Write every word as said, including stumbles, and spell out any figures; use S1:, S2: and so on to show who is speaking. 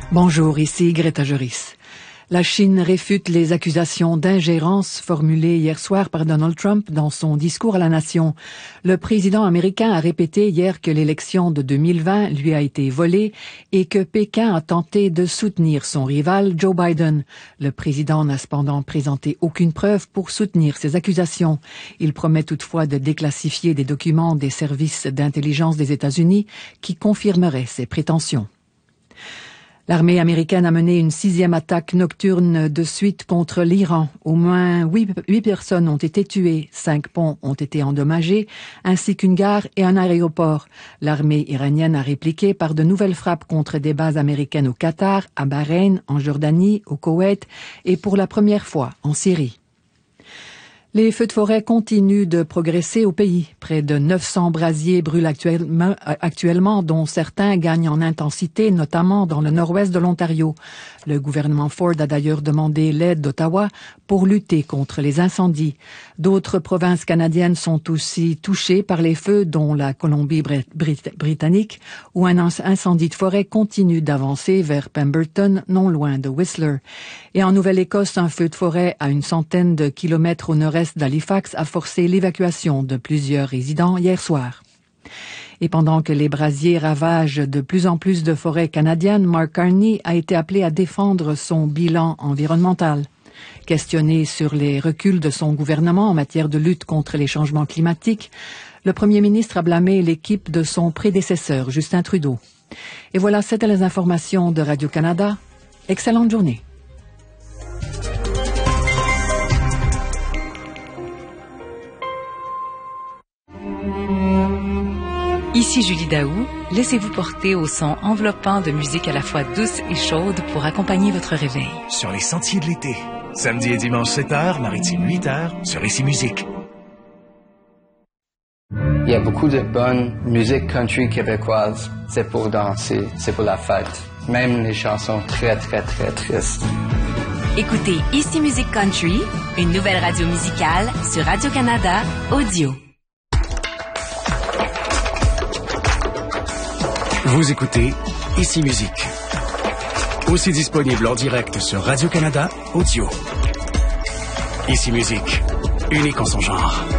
S1: Bonjour, ici Greta Joris. La Chine réfute les accusations d'ingérence formulées hier soir par Donald Trump dans son discours à la nation. Le président américain a répété hier que l'élection de deux mille vingt lui a été volée et que Pékin a tenté de soutenir son rival Joe Biden. Le président n'a cependant présenté aucune preuve pour soutenir ces accusations. Il promet toutefois de déclassifier des documents des services d'intelligence des États-Unis qui confirmeraient ses prétentions. L'armée américaine a mené une sixième attaque nocturne de suite contre l'Iran. Au moins huit, huit personnes ont été tuées, cinq ponts ont été endommagés, ainsi qu'une gare et un aéroport. L'armée iranienne a répliqué par de nouvelles frappes contre des bases américaines au Qatar, à Bahreïn, en Jordanie, au Koweït et pour la première fois en Syrie. Les feux de forêt continuent de progresser au pays. Près de neuf cents brasiers brûlent actuellement, actuellement, dont certains gagnent en intensité, notamment dans le nord-ouest de l'Ontario. Le gouvernement Ford a d'ailleurs demandé l'aide d'Ottawa pour lutter contre les incendies. D'autres provinces canadiennes sont aussi touchées par les feux, dont la Colombie-Britannique, où un incendie de forêt continue d'avancer vers Pemberton, non loin de Whistler. Et en Nouvelle-Écosse, un feu de forêt à une centaine de kilomètres au nord-est d'Halifax a forcé l'évacuation de plusieurs résidents hier soir. Et pendant que les brasiers ravagent de plus en plus de forêts canadiennes, Mark Carney a été appelé à défendre son bilan environnemental. Questionné sur les reculs de son gouvernement en matière de lutte contre les changements climatiques, le premier ministre a blâmé l'équipe de son prédécesseur, Justin Trudeau. Et voilà, c'était les informations de Radio-Canada. Excellente journée.
S2: Ici Julie Daou, laissez-vous porter au son enveloppant de musique à la fois douce et chaude pour accompagner votre réveil.
S3: Sur les sentiers de l'été, samedi et dimanche sept heures, maritime huit heures, sur Ici Musique.
S4: Il y a beaucoup de bonne musique country québécoise. C'est pour danser, c'est pour la fête. Même les chansons très, très, très tristes.
S2: Écoutez Ici Musique Country, une nouvelle radio musicale sur Radio-Canada Audio.
S3: Vous écoutez Ici Musique. Aussi disponible en direct sur Radio-Canada Audio. Ici Musique, unique en son genre.